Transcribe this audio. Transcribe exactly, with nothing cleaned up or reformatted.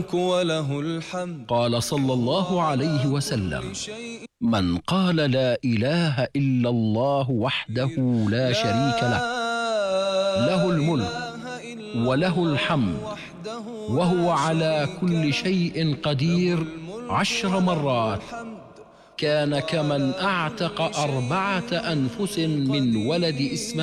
الملك وله الحمد. قال صلى الله عليه وسلم: من قال لا إله إلا الله وحده لا شريك له، له الملك وله الحمد وهو على كل شيء قدير عشر مرات، كان كمن أعتق أربعة أنفس من ولد إسماعيل